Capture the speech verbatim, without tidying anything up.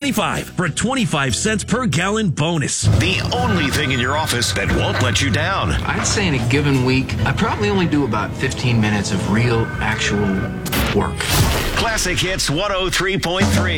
twenty-five for a twenty-five cents per gallon bonus. The only thing in your office that won't let you down. I'd say in a given week, I probably only do about fifteen minutes of real, actual work. Classic Hits one oh three point three.